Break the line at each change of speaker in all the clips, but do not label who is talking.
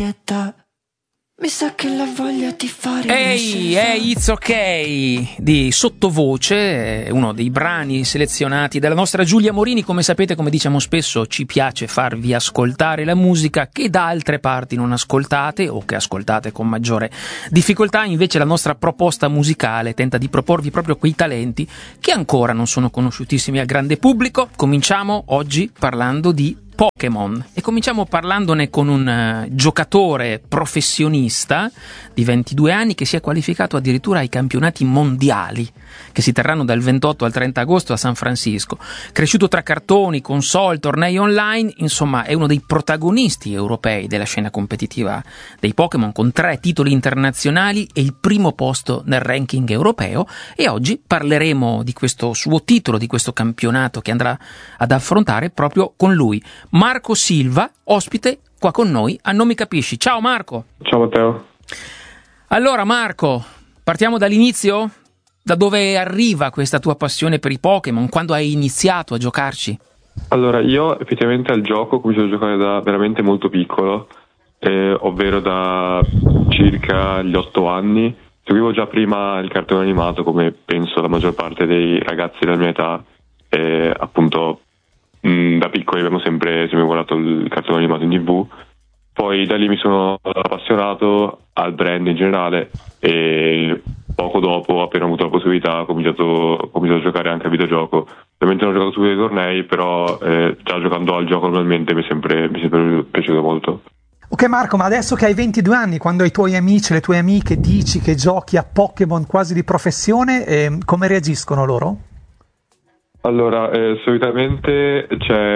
pietà. Mi sa che la voglia di fare
It's Ok di Sottovoce, uno dei brani selezionati dalla nostra Giulia Morini. Come sapete, come diciamo spesso, ci piace farvi ascoltare la musica che da altre parti non ascoltate o che ascoltate con maggiore difficoltà. Invece la nostra proposta musicale tenta di proporvi proprio quei talenti che ancora non sono conosciutissimi al grande pubblico. Cominciamo oggi parlando di Pokémon e cominciamo parlandone con un giocatore professionista di 22 anni che si è qualificato addirittura ai campionati mondiali che si terranno dal 28 al 30 agosto a San Francisco. Cresciuto tra cartoni, console, tornei online, insomma è uno dei protagonisti europei della scena competitiva dei Pokémon, con 3 titoli internazionali e il primo posto nel ranking europeo. E oggi parleremo di questo suo titolo, di questo campionato che andrà ad affrontare proprio con lui, Marco Silva, ospite qua con noi a Non Mi Capisci. Ciao Marco.
Ciao Matteo.
Allora Marco, partiamo dall'inizio? Da dove arriva questa tua passione per i Pokémon? Quando hai iniziato a giocarci?
Allora, io effettivamente al gioco ho cominciato a giocare da veramente molto piccolo, ovvero da circa gli 8 anni. Seguivo già prima il cartone animato, come penso la maggior parte dei ragazzi della mia età, appunto da piccoli abbiamo sempre guardato il cartone animato in TV. Poi da lì mi sono appassionato al brand in generale e poco dopo, appena ho avuto la possibilità, ho cominciato a giocare anche a videogioco. Ovviamente non ho giocato su dei tornei, però già giocando al gioco normalmente mi è sempre piaciuto molto.
Ok Marco, ma adesso che hai 22 anni, quando ai tuoi amici, le tue amiche dici che giochi a Pokémon quasi di professione, come reagiscono loro?
Allora, solitamente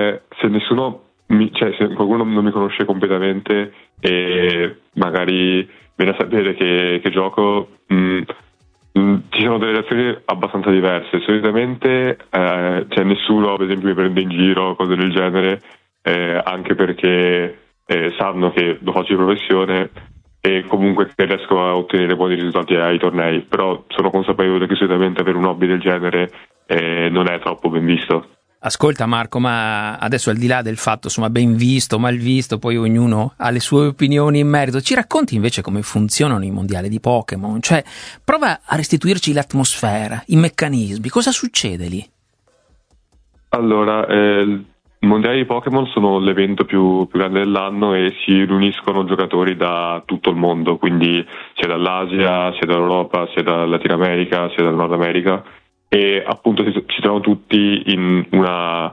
se qualcuno non mi conosce completamente e magari viene a sapere che gioco, ci sono delle reazioni abbastanza diverse. Solitamente nessuno, ad esempio, mi prende in giro, cose del genere, anche perché sanno che lo faccio di professione e comunque che riesco a ottenere buoni risultati ai tornei, però sono consapevole che solitamente avere un hobby del genere non è troppo ben visto.
Ascolta Marco, ma adesso al di là del fatto, insomma, ben visto, mal visto, poi ognuno ha le sue opinioni in merito, ci racconti invece come funzionano i mondiali di Pokémon? Cioè, prova a restituirci l'atmosfera, i meccanismi, cosa succede lì?
Allora, i mondiali di Pokémon sono l'evento più grande dell'anno e si riuniscono giocatori da tutto il mondo, quindi sia dall'Asia, sia dall'Europa, sia dal Latino America, sia dal Nord America. E appunto ci trovano tutti in una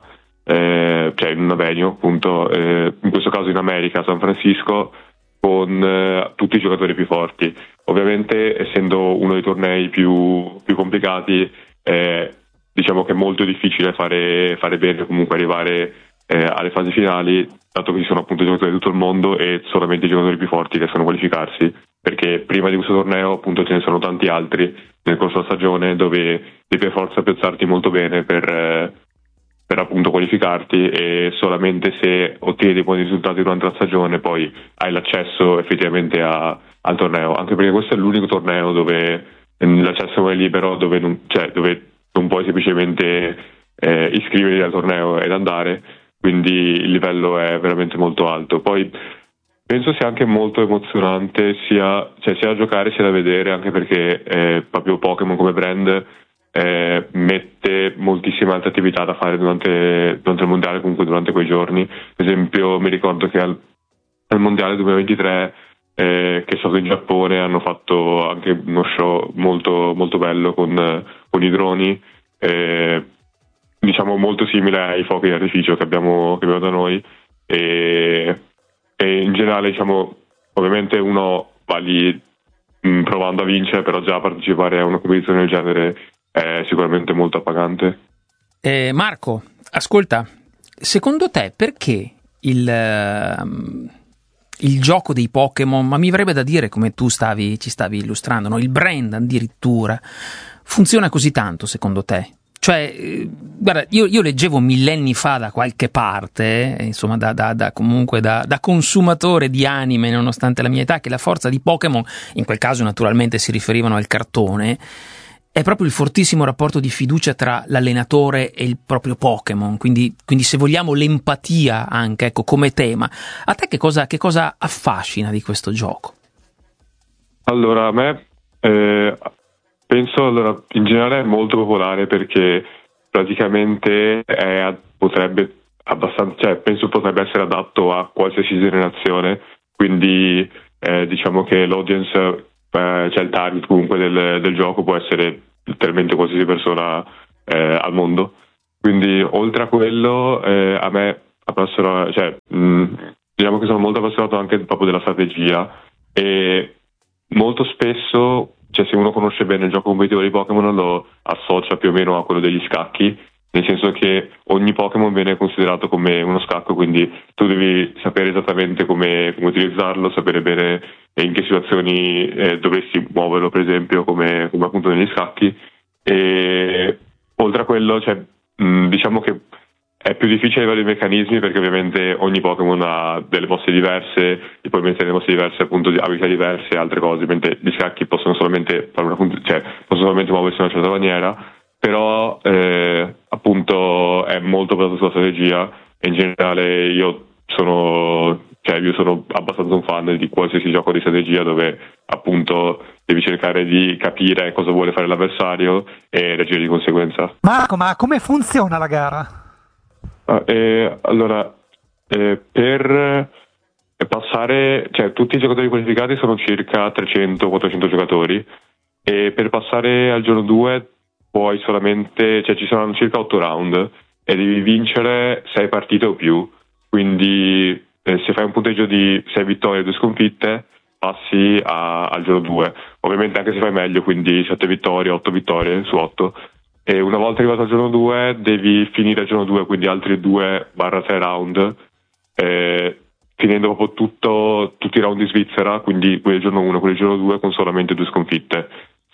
venue, appunto, in questo caso in America, a San Francisco, con tutti i giocatori più forti. Ovviamente, essendo uno dei tornei più complicati, diciamo che è molto difficile fare bene, comunque arrivare alle fasi finali, dato che ci sono appunto giocatori di tutto il mondo e solamente i giocatori più forti riescono a qualificarsi, perché prima di questo torneo appunto ce ne sono tanti altri nel corso della stagione dove devi per forza piazzarti molto bene per appunto qualificarti, e solamente se ottieni dei buoni risultati durante la stagione poi hai l'accesso effettivamente al torneo, anche perché questo è l'unico torneo dove l'accesso è libero, dove non puoi semplicemente iscriverti al torneo ed andare, quindi il livello è veramente molto alto. Poi penso sia anche molto emozionante sia da giocare sia da vedere, anche perché proprio Pokémon come brand mette moltissime altre attività da fare durante il mondiale, comunque durante quei giorni. Ad esempio mi ricordo che al mondiale 2023 che è stato in Giappone hanno fatto anche uno show molto, molto bello con i droni, diciamo molto simile ai fuochi di artificio che abbiamo da noi, e in generale, diciamo, ovviamente uno va lì provando a vincere, però già partecipare a una competizione del genere è sicuramente molto appagante.
Marco, ascolta, secondo te perché il gioco dei Pokémon, ma mi verrebbe da dire, come tu ci stavi illustrando, no? Il brand addirittura, funziona così tanto secondo te? Cioè, guarda, io leggevo millenni fa da qualche parte, insomma, comunque da consumatore di anime, nonostante la mia età, che la forza di Pokémon, in quel caso naturalmente si riferivano al cartone, è proprio il fortissimo rapporto di fiducia tra l'allenatore e il proprio Pokémon, quindi se vogliamo l'empatia anche, ecco, come tema. A te che cosa affascina di questo gioco?
Allora, a me penso, in generale è molto popolare perché praticamente penso potrebbe essere adatto a qualsiasi generazione, quindi diciamo che l'audience, cioè il target comunque del gioco può essere letteralmente qualsiasi persona al mondo. Quindi oltre a quello a me appassiona, diciamo che sono molto appassionato anche proprio della strategia, e molto spesso, cioè, se uno conosce bene il gioco competitivo di Pokémon lo associa più o meno a quello degli scacchi, nel senso che ogni Pokémon viene considerato come uno scacco, quindi tu devi sapere esattamente come utilizzarlo, sapere bene in che situazioni dovresti muoverlo, per esempio, come appunto negli scacchi. E oltre a quello, diciamo che è più difficile a livello di meccanismi, perché ovviamente ogni Pokémon ha delle mosse diverse e poi mettere delle mosse diverse, appunto, di abilità diverse e altre cose, mentre gli scacchi possono solamente muoversi in una certa maniera. Però appunto è molto basato sulla strategia, e in generale io sono abbastanza un fan di qualsiasi gioco di strategia dove appunto devi cercare di capire cosa vuole fare l'avversario e reagire di conseguenza.
Marco, ma come funziona la gara?
Allora, per passare, tutti i giocatori qualificati sono circa 300-400 giocatori, e per passare al giorno 2 puoi solamente, ci saranno circa 8 round e devi vincere 6 partite o più, quindi se fai un punteggio di 6 vittorie e 2 sconfitte passi al giorno 2, ovviamente anche se fai meglio, quindi 7 vittorie, 8 vittorie su 8, e una volta arrivato al giorno 2 devi finire il giorno 2, quindi altri 2/3 round, finendo proprio tutti i round di Svizzera, quindi quelli del giorno 1, quelli del giorno 2 con solamente 2 sconfitte,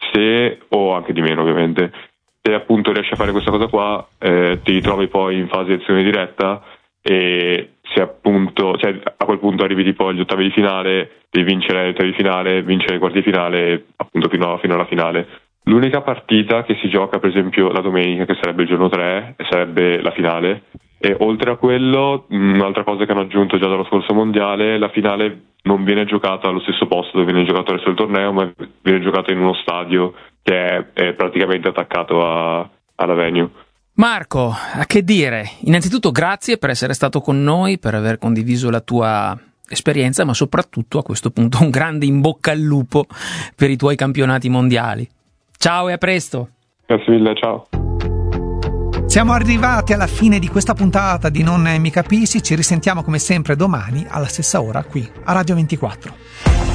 o anche di meno ovviamente. Se appunto riesci a fare questa cosa qua, ti ritrovi poi in fase di azione diretta, e se appunto, a quel punto arrivi tipo agli ottavi di finale, devi vincere gli ottavi di finale, vincere i quarti di finale, appunto fino alla finale. L'unica partita che si gioca, per esempio, la domenica, che sarebbe il giorno 3, sarebbe la finale. E oltre a quello, un'altra cosa che hanno aggiunto già dallo scorso mondiale, la finale non viene giocata allo stesso posto dove viene giocato il resto del torneo, ma viene giocata in uno stadio che è praticamente attaccato alla venue.
Marco, a che dire? Innanzitutto grazie per essere stato con noi, per aver condiviso la tua esperienza, ma soprattutto a questo punto un grande in bocca al lupo per i tuoi campionati mondiali. Ciao e a presto.
Grazie mille, ciao.
Siamo arrivati alla fine di questa puntata di Non Mi Capisci, ci risentiamo come sempre domani alla stessa ora qui a Radio 24.